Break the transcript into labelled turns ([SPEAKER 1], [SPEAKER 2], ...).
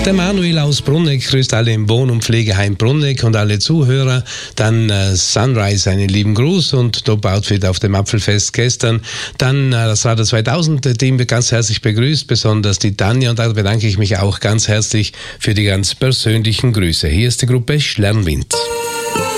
[SPEAKER 1] Der Manuel aus Brunneck grüßt alle im Wohn- und Pflegeheim Brunneck und alle Zuhörer. Dann Sunrise, einen lieben Gruß und Top-Outfit auf dem Apfelfest gestern. Dann das Radar 2000 Team wird ganz herzlich begrüßt, besonders die Tanja, und da bedanke ich mich auch ganz herzlich für die ganz persönlichen Grüße. Hier ist die Gruppe Sternwind.